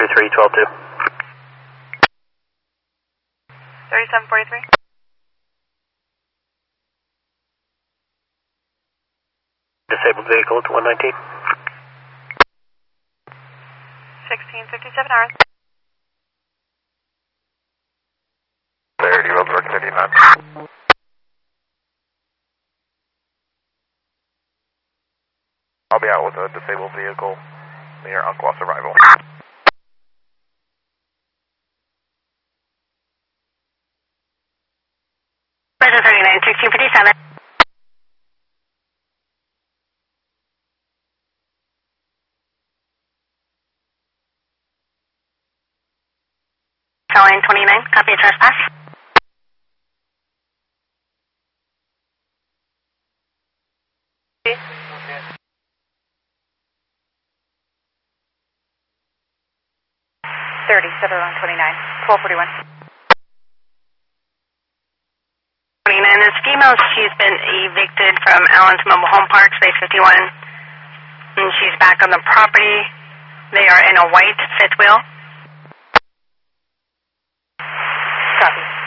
312-2. 3743. Disabled vehicle at 119. 1657 hours. There, you will work 59. I'll be out with a disabled vehicle near Unclos arrival. Weather 39, 1657. Line 29, copy trespass. Okay. 29, 1241. 29, this female, she's been evicted from Allen's Mobile Home Park, Space 51, and she's back on the property. They are in a white fifth wheel. Copy.